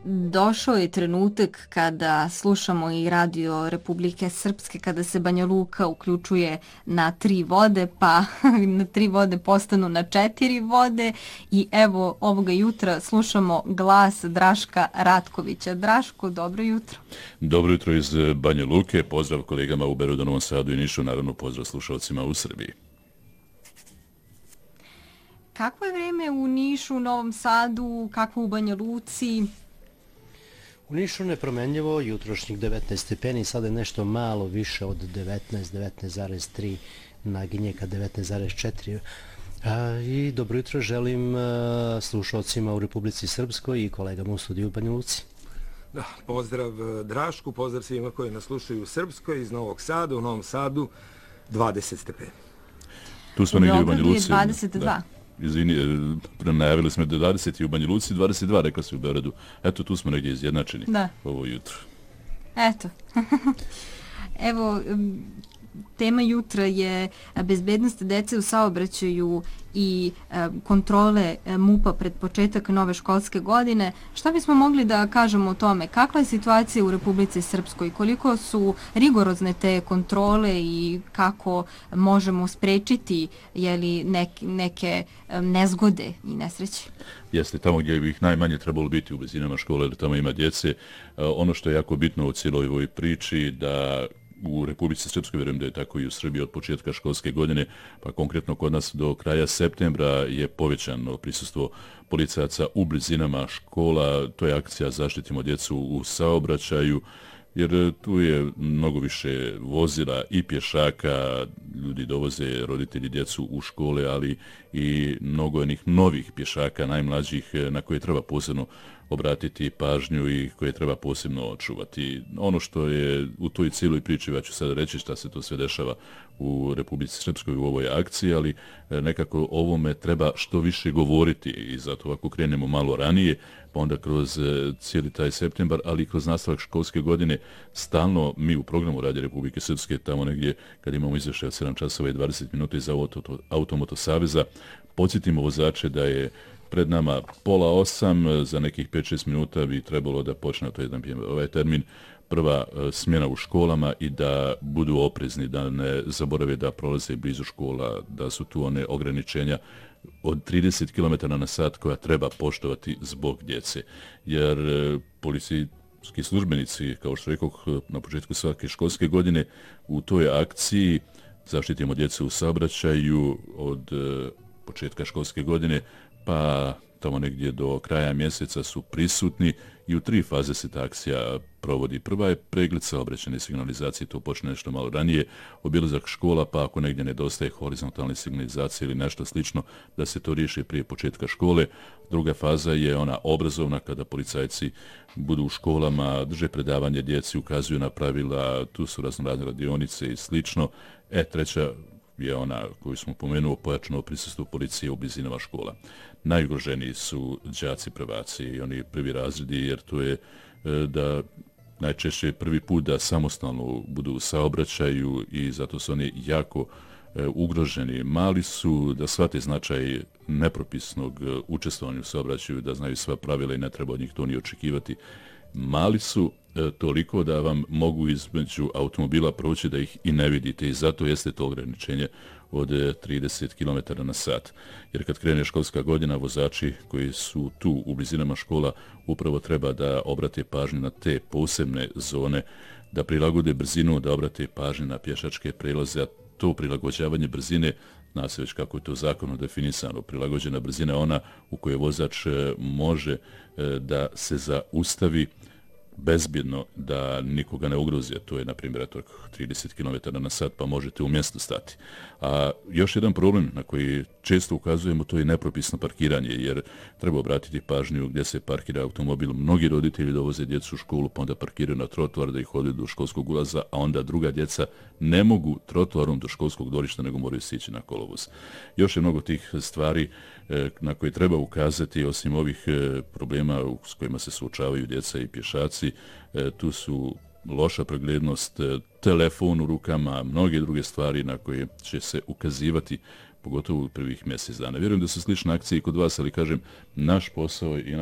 Došao je trenutak kada slušamo i radio Republike Srpske, kada se Banja Luka uključuje na 3 vode, pa na 3 vode postanu na 4 vode i evo ovoga jutra slušamo glas Draška Ratkovića. Draško, dobro jutro. Dobro jutro iz Banja Luke, pozdrav kolegama u Berodu, Novom Sadu i Nišu, naravno pozdrav slušalcima u Srbiji. Kakvo je vreme u Nišu, Novom Sadu, kakvo u Banja Luci? U Nišu nepromenljivo, jutrošnjih 19 stepeni, sada je nešto malo više od 19,3, naginje ka 19,4. I dobro jutro želim slušalcima u Republici Srpskoj i kolegama u studiju u Banja Luci. Da, pozdrav Drašku, pozdrav svima koji nas slušaju u Srpskoj, iz Novog Sada, u Novom Sadu 20 stepeni. Tu smo negdje u Banja Luci. U Beogradu je 22. Da. Izvini, najavili smo da 20 i u Banja Luci, 22 rekla si u Beogradu. Eto, tu smo negdje izjednačeni ovo jutro. Eto. Evo, tema jutra je bezbednost dece u saobraćaju i kontrole MUP-a pred početak nove školske godine. Šta bismo mogli da kažemo o tome? Kakva je situacija u Republici Srpskoj? Koliko su rigorozne te kontrole i kako možemo sprečiti neke nezgode i nesreće? Jeste, tamo gdje bi ih najmanje trebalo biti u blizinama škole, jer tamo ima djece. Ono što je jako bitno u cijeloj ovoj priči, da u Republici Srpskoj, vjerujem da je tako i u Srbiji od početka školske godine, pa konkretno kod nas do kraja septembra je povećano prisustvo policajaca u blizinama škola. To je akcija Zaštitimo djecu u saobraćaju, jer tu je mnogo više vozila i pješaka, ljudi dovoze roditelji djecu u škole, ali i mnogo onih novih pješaka, najmlađih, na koje treba posebno obratiti pažnju i koje treba posebno očuvati. Ono što je u toj cijeloj priči, ja ću sada reći šta se to sve dešava u Republici Srpskoj u ovoj akciji, ali nekako ovome treba što više govoriti i zato ako krenemo malo ranije, pa onda kroz cijeli taj septembar, ali i kroz nastavak školske godine, stalno mi u programu Radija Republike Srpske, tamo negdje kad imamo izvješće od 7 časova i 20 minuta iz Automoto Saveza, podsjetimo vozače da je pred nama 7:30, za nekih 5-6 minuta bi trebalo da počne, to je ovaj termin, prva smjena u školama i da budu oprezni, da ne zaborave da prolaze blizu škola, da su tu one ograničenja od 30 km/h koja treba poštovati zbog djece. Jer policijski službenici, kao što rekoh na početku svake školske godine, u toj akciji Zaštitimo djecu u saobraćaju od početka školske godine pa tamo negdje do kraja mjeseca su prisutni i u 3 faze se ta akcija provodi. Prva je pregled saobraćajne signalizacije, to počne nešto malo ranije, obilazak škola, pa ako negdje nedostaje horizontalne signalizacije ili nešto slično, da se to riješi prije početka škole. Druga faza je ona obrazovna, kada policajci budu u školama, drže predavanje djeci, ukazuju na pravila, tu su raznorazne radionice i slično. Treća je ona koju smo pomenuo, pojačano prisustvo policije u blizinama škola. Najugroženiji su đaci prvaci i oni prvi razredi, jer to je da najčešće prvi put da samostalno budu u saobraćaju i zato su oni jako ugroženi. Mali su da shvate značaj nepropisnog učestvovanja u saobraćaju, da znaju sva pravila i ne treba od njih to ni očekivati. Mali su toliko da vam mogu između automobila proći da ih i ne vidite i zato jeste to ograničenje od 30 km/h. Jer kad krene školska godina, vozači koji su tu u blizinama škola upravo treba da obrate pažnju na te posebne zone, da prilagode brzinu, da obrate pažnju na pješačke prelaze, a to prilagođavanje brzine, zna se već kako je to zakonom definisano, prilagođena brzina je ona u kojoj vozač može da se zaustavi bezbjedno, da nikoga ne ugrozi, to je na primjer 30 km/h, pa možete u mjestu stati. A još jedan problem na koji često ukazujemo, to je nepropisno parkiranje, jer treba obratiti pažnju gdje se parkira automobil. Mnogi roditelji dovoze djecu u školu, pa onda parkiraju na trotoar da ih odvedu do školskog ulaza, a onda druga djeca ne mogu trotoarom do školskog dvorišta, nego moraju sići na kolovoz. Još je mnogo tih stvari na koje treba ukazati, osim ovih problema s kojima se suočavaju djeca i pješaci. Tu su loša preglednost, telefon u rukama, mnoge druge stvari na koje će se ukazivati, pogotovo u prvih mjesec dana. Vjerujem da su slične akcije i kod vas, ali kažem, naš posao i